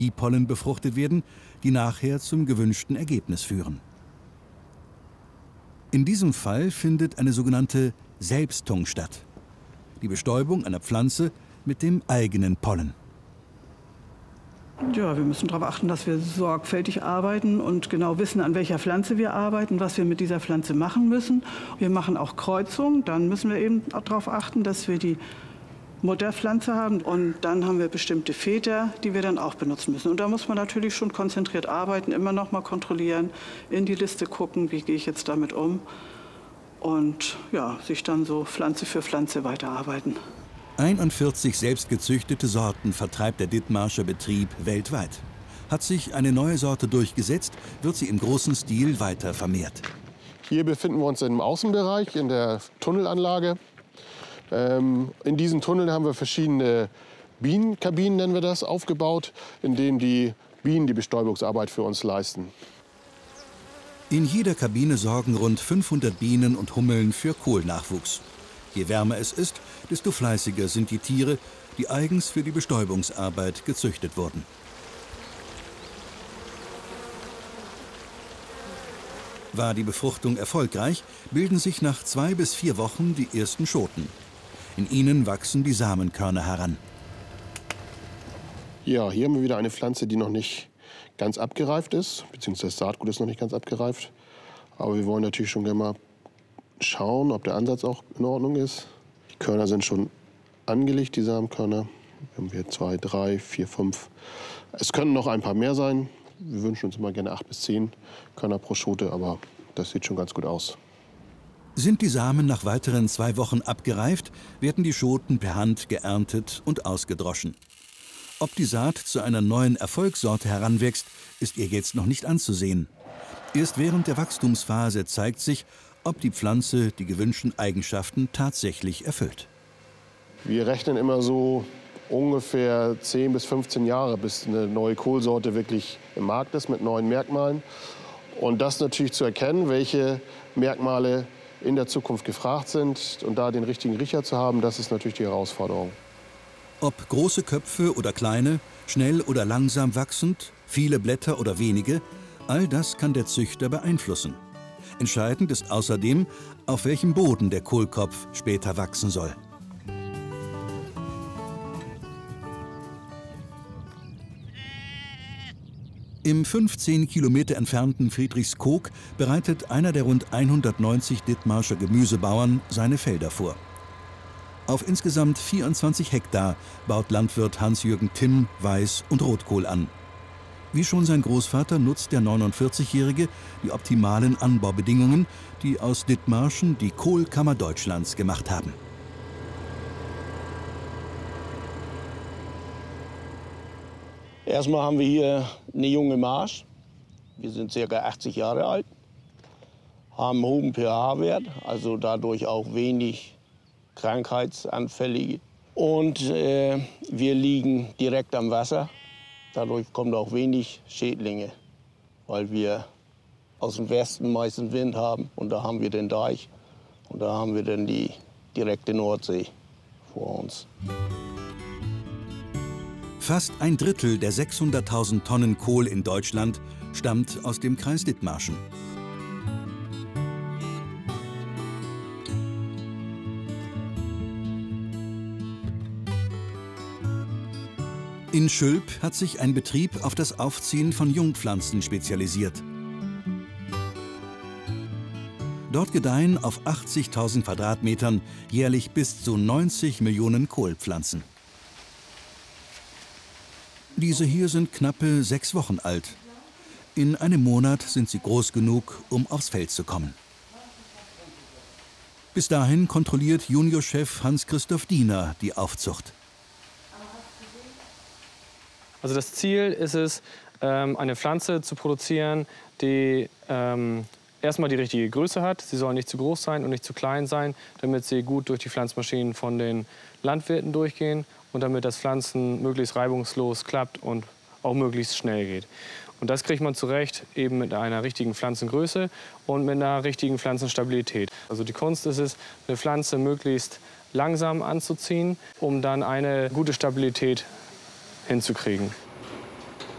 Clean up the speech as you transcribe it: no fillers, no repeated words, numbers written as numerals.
E-Pollen befruchtet werden, die nachher zum gewünschten Ergebnis führen. In diesem Fall findet eine sogenannte Selbstung statt. Die Bestäubung einer Pflanze mit dem eigenen Pollen. Ja, wir müssen darauf achten, dass wir sorgfältig arbeiten und genau wissen, an welcher Pflanze wir arbeiten, was wir mit dieser Pflanze machen müssen. Wir machen auch Kreuzung, dann müssen wir eben auch darauf achten, dass wir die Mutterpflanze haben. Und dann haben wir bestimmte Väter, die wir dann auch benutzen müssen. Und da muss man natürlich schon konzentriert arbeiten, immer noch mal kontrollieren, in die Liste gucken, wie gehe ich jetzt damit um. Und ja, sich dann so Pflanze für Pflanze weiterarbeiten. 41 selbstgezüchtete Sorten vertreibt der Dithmarscher Betrieb weltweit. Hat sich eine neue Sorte durchgesetzt, wird sie im großen Stil weiter vermehrt. Hier befinden wir uns im Außenbereich, in der Tunnelanlage. In diesen Tunneln haben wir verschiedene Bienenkabinen, nennen wir das, aufgebaut, in denen die Bienen die Bestäubungsarbeit für uns leisten. In jeder Kabine sorgen rund 500 Bienen und Hummeln für Kohlnachwuchs. Je wärmer es ist, desto fleißiger sind die Tiere, die eigens für die Bestäubungsarbeit gezüchtet wurden. War die Befruchtung erfolgreich, bilden sich nach 2 bis 4 Wochen die ersten Schoten. In ihnen wachsen die Samenkörner heran. Ja, hier haben wir wieder eine Pflanze, die noch nicht ganz abgereift ist, beziehungsweise das Saatgut ist noch nicht ganz abgereift. Aber wir wollen natürlich schon gerne mal schauen, ob der Ansatz auch in Ordnung ist. Die Körner sind schon angelegt, die Samenkörner. Wir haben hier 2, 3, 4, 5. Es können noch ein paar mehr sein. Wir wünschen uns immer gerne 8 bis 10 Körner pro Schote, aber das sieht schon ganz gut aus. Sind die Samen nach weiteren 2 Wochen abgereift, werden die Schoten per Hand geerntet und ausgedroschen. Ob die Saat zu einer neuen Erfolgssorte heranwächst, ist ihr jetzt noch nicht anzusehen. Erst während der Wachstumsphase zeigt sich, ob die Pflanze die gewünschten Eigenschaften tatsächlich erfüllt. Wir rechnen immer so ungefähr 10 bis 15 Jahre, bis eine neue Kohlsorte wirklich im Markt ist mit neuen Merkmalen. Und das natürlich zu erkennen, welche Merkmale in der Zukunft gefragt sind und da den richtigen Riecher zu haben, das ist natürlich die Herausforderung. Ob große Köpfe oder kleine, schnell oder langsam wachsend, viele Blätter oder wenige, all das kann der Züchter beeinflussen. Entscheidend ist außerdem, auf welchem Boden der Kohlkopf später wachsen soll. Im 15 Kilometer entfernten Friedrichskoog bereitet einer der rund 190 Dithmarscher Gemüsebauern seine Felder vor. Auf insgesamt 24 Hektar baut Landwirt Hans-Jürgen Timm Weiß- und Rotkohl an. Wie schon sein Großvater nutzt der 49-Jährige die optimalen Anbaubedingungen, die aus Dithmarschen die Kohlkammer Deutschlands gemacht haben. Erstmal haben wir hier eine junge Marsch. Wir sind ca. 80 Jahre alt, haben einen hohen pH-Wert, also dadurch auch wenig krankheitsanfällige. Und wir liegen direkt am Wasser. Dadurch kommt auch wenig Schädlinge, weil wir aus dem Westen meistens Wind haben. Und da haben wir den Deich und da haben wir dann die direkte Nordsee vor uns. Fast ein Drittel der 600.000 Tonnen Kohl in Deutschland stammt aus dem Kreis Dithmarschen. In Schülp hat sich ein Betrieb auf das Aufziehen von Jungpflanzen spezialisiert. Dort gedeihen auf 80.000 Quadratmetern jährlich bis zu 90 Millionen Kohlpflanzen. Diese hier sind knappe 6 Wochen alt. In einem Monat sind sie groß genug, um aufs Feld zu kommen. Bis dahin kontrolliert Juniorchef Hans-Christoph Diener die Aufzucht. Also das Ziel ist es, eine Pflanze zu produzieren, die erstmal die richtige Größe hat. Sie soll nicht zu groß sein und nicht zu klein sein, damit sie gut durch die Pflanzmaschinen von den Landwirten durchgehen und damit das Pflanzen möglichst reibungslos klappt und auch möglichst schnell geht. Und das kriegt man zurecht eben mit einer richtigen Pflanzengröße und mit einer richtigen Pflanzenstabilität. Also die Kunst ist es, eine Pflanze möglichst langsam anzuziehen, um dann eine gute Stabilität hinzukriegen.